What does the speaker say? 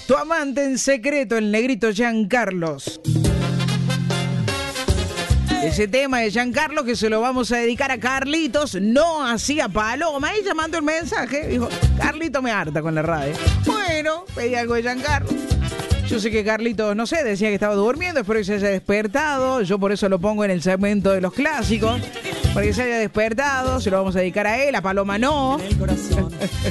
Tu amante en secreto, el negrito Giancarlos. Ese tema de Giancarlo que se lo vamos a dedicar a Carlitos, no hacía Paloma. Ella mandó el mensaje, dijo, Carlito me harta con la radio. Bueno, pedí algo de Giancarlo. Yo sé que Carlitos, no sé, decía que estaba durmiendo, espero que se haya despertado. Yo por eso lo pongo en el segmento de los clásicos. Para que se haya despertado, se lo vamos a dedicar a él, a Paloma no.